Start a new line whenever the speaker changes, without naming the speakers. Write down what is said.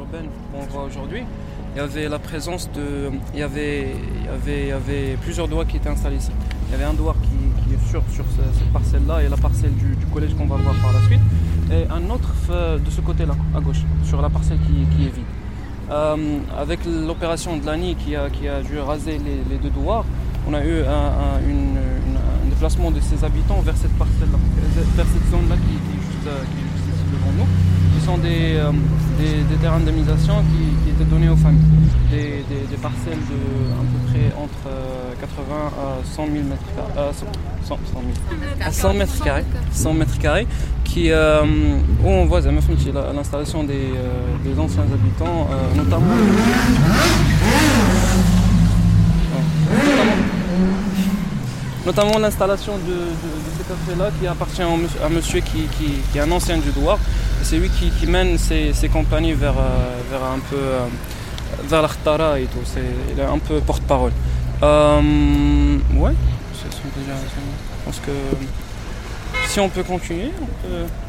urbaine qu'on voit aujourd'hui, il y avait la présence de... Il y avait plusieurs douars qui étaient installés ici. Il y avait un douar qui est sur cette parcelle-là et la parcelle du collège qu'on va voir par la suite. Et un autre de ce côté-là, à gauche, sur la parcelle qui est vide. Avec l'opération de l'ANI qui a dû raser les deux douars, on a eu un déplacement de ses habitants vers cette parcelle-là, vers cette zone-là qui est juste ici devant nous, qui sont des terrains d'indemnisation qui étaient donnés aux familles. Des parcelles de à peu près entre 80 à 100 000 mètres carrés, 100 mètres carrés, où on voit l'installation des anciens habitants, notamment l'installation de ce café-là qui appartient à monsieur qui est un ancien du douar. C'est lui qui mène ses compagnies vers la Khtara et tout. Il est un peu porte-parole. Ouais, je pense que si on peut continuer, on peut...